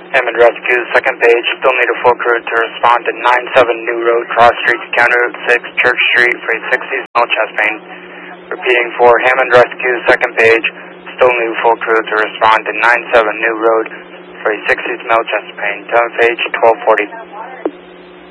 Hammond Rescue, second page, still need a full crew to respond to 97 New Road, Cross Street, County Route 6, Church Street for a 60s male chest pain. Repeating for Hammond Rescue, second page, still need a full crew to respond to 97 New Road for a 60s male chest pain. Time page 1240.